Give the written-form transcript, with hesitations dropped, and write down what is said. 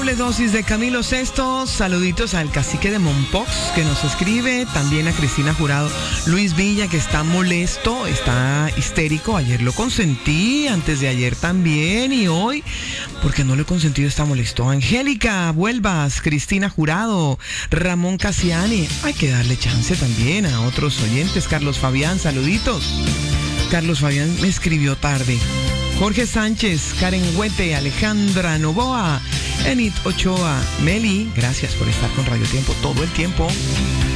Doble dosis de Camilo Sesto. Saluditos al cacique de Mompox que nos escribe. También a Cristina Jurado. Luis Villa, que está molesto, está histérico. Ayer lo consentí, antes de ayer también. Y hoy, porque no lo he consentido, está molesto. Angélica Vuelvas, Cristina Jurado, Ramón Casiani. Hay que darle chance también a otros oyentes. Carlos Fabián, saluditos. Carlos Fabián me escribió tarde. Jorge Sánchez, Karen Huete, Alejandra Novoa, Enid Ochoa, Meli, gracias por estar con Radio Tiempo todo el tiempo.